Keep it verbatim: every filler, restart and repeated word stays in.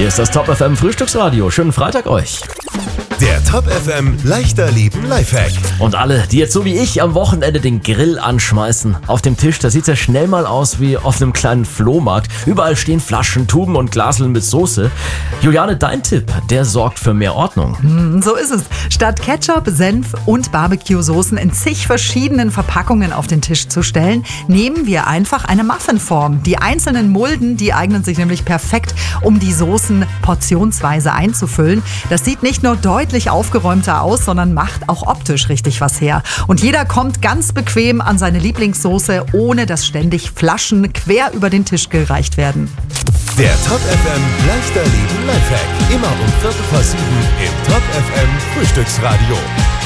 Hier ist das Top F M Frühstücksradio. Schönen Freitag euch. Der Top F M Leichter Leben Lifehack. Und alle, die jetzt so wie ich am Wochenende den Grill anschmeißen. Auf dem Tisch, da sieht's ja schnell mal aus wie auf einem kleinen Flohmarkt. Überall stehen Flaschen, Tuben und Glaseln mit Soße. Juliane, dein Tipp, der sorgt für mehr Ordnung. So ist es. Statt Ketchup, Senf und Barbecue-Soßen in zig verschiedenen Verpackungen auf den Tisch zu stellen, nehmen wir einfach eine Muffinform. Die einzelnen Mulden, die eignen sich nämlich perfekt, um die Soßen portionsweise einzufüllen. Das sieht nicht nur deutlich aufgeräumter aus, sondern macht auch optisch richtig was her. Und jeder kommt ganz bequem an seine Lieblingssoße, ohne dass ständig Flaschen quer über den Tisch gereicht werden. Der Top F M Leichter Leben Lifehack. Immer um Viertel vor sieben im Top F M Frühstücksradio.